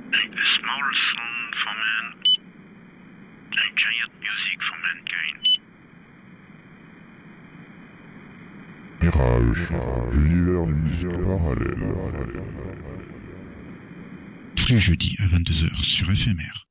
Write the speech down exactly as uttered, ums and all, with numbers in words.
A small sound for man, a giant music for mankind. Mirage, l'univers de musique parallèle. Tous les jeudis à vingt-deux heures sur F M R.